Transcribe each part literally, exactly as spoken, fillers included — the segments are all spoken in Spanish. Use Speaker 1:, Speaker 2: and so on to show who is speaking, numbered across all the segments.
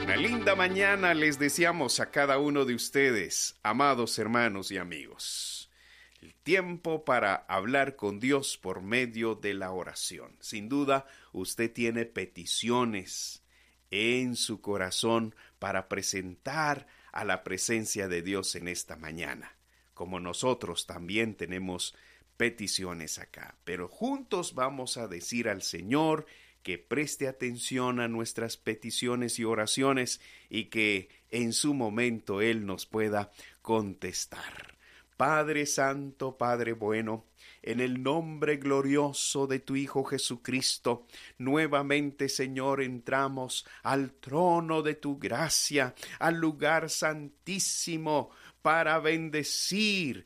Speaker 1: Una linda mañana les deseamos a cada uno de ustedes, amados hermanos y amigos. El tiempo para hablar con Dios por medio de la oración. Sin duda, usted tiene peticiones en su corazón para presentar a la presencia de Dios en esta mañana. Como nosotros también tenemos peticiones acá. Pero juntos vamos a decir al Señor que preste atención a nuestras peticiones y oraciones y que en su momento Él nos pueda contestar. Padre Santo, Padre bueno, en el nombre glorioso de tu Hijo Jesucristo, nuevamente, Señor, entramos al trono de tu gracia, al lugar santísimo, para bendecir,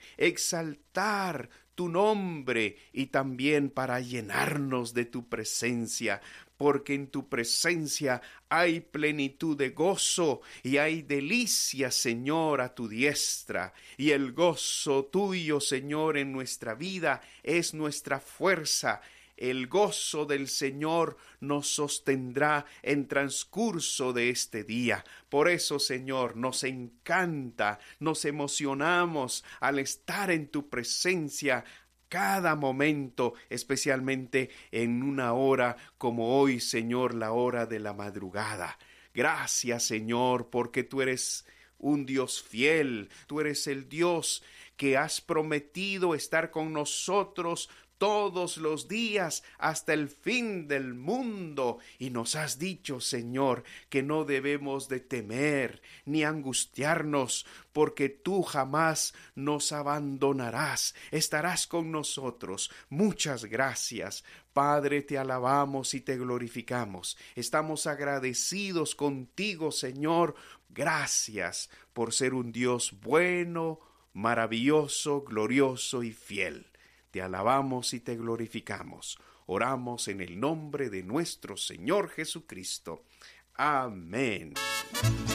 Speaker 1: exaltar tu nombre y también para llenarnos de tu presencia, porque en tu presencia hay plenitud de gozo y hay delicia, Señor, a tu diestra, y el gozo tuyo, Señor, en nuestra vida es nuestra fuerza. El gozo del Señor nos sostendrá en transcurso de este día. Por eso, Señor, nos encanta, nos emocionamos al estar en tu presencia cada momento, especialmente en una hora como hoy, Señor, la hora de la madrugada. Gracias, Señor, porque tú eres un Dios fiel, tú eres el Dios que has prometido estar con nosotros todos los días hasta el fin del mundo, y nos has dicho, Señor, que no debemos de temer ni angustiarnos, porque tú jamás nos abandonarás, estarás con nosotros. Muchas gracias, Padre, te alabamos y te glorificamos. Estamos agradecidos contigo, Señor. Gracias por ser un Dios bueno, maravilloso, glorioso y fiel. Te alabamos y te glorificamos. Oramos en el nombre de nuestro Señor Jesucristo. Amén.